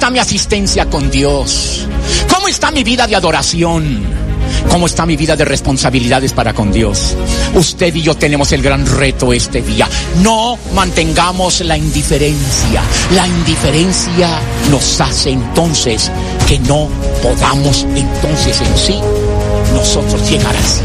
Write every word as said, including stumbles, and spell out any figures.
está mi asistencia con Dios? ¿Cómo está mi vida de adoración? ¿Cómo está mi vida de responsabilidades para con Dios? Usted y yo tenemos el gran reto este día. No mantengamos la indiferencia. La indiferencia nos hace entonces que no podamos entonces en sí nosotros llegar al cielo.